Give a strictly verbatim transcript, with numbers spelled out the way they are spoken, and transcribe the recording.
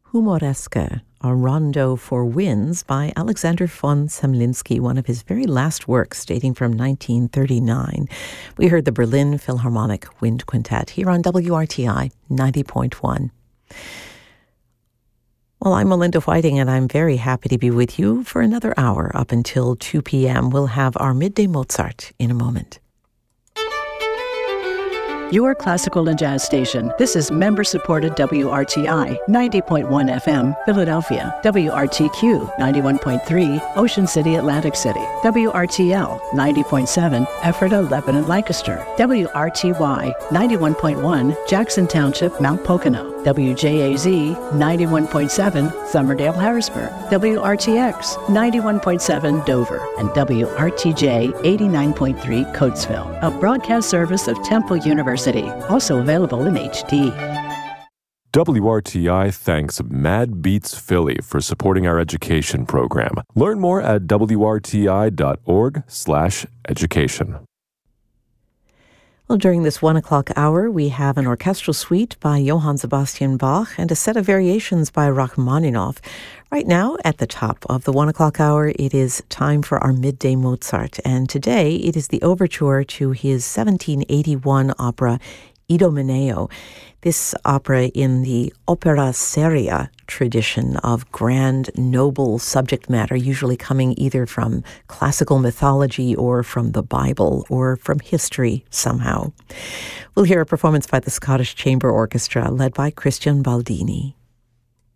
Humoreske, a rondo for winds by Alexander von Semlinsky, one of his very last works dating from nineteen thirty-nine. We heard the Berlin Philharmonic Wind Quintet here on W R T I ninety point one. Well, I'm Melinda Whiting, and I'm very happy to be with you for another hour up until two p.m. We'll have our Midday Mozart in a moment. Your classical and jazz station. This is member-supported W R T I ninety point one F M, Philadelphia. W R T Q ninety-one point three, Ocean City, Atlantic City. W R T L ninety point seven, Ephrata, Lebanon, Lancaster. W R T Y ninety-one point one, Jackson Township, Mount Pocono. W J A Z ninety-one point seven, Somerdale, Harrisburg. W R T X ninety-one point seven, Dover. And W R T J eighty-nine point three, Coatesville. A broadcast service of Temple University. Also available in H D. W R T I thanks Mad Beats Philly for supporting our education program. Learn more at W R T I dot org slash education. Well, during this one o'clock hour, we have an orchestral suite by Johann Sebastian Bach and a set of variations by Rachmaninoff. Right now, at the top of the one o'clock hour, it is time for our Midday Mozart. And today, it is the overture to his seventeen eighty-one opera, Idomeneo. This opera in the opera seria tradition of grand, noble subject matter, usually coming either from classical mythology or from the Bible or from history somehow. We'll hear a performance by the Scottish Chamber Orchestra led by Christian Baldini.